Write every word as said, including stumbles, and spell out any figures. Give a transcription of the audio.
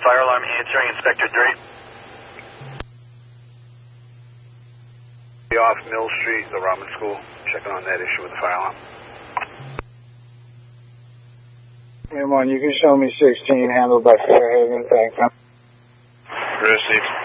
fire alarm answering, Inspector three. Off Mill Street, the Robin School, checking on that issue with the fire alarm. M one, you can show me sixteen, handled by Fairhaven, thanks. Received.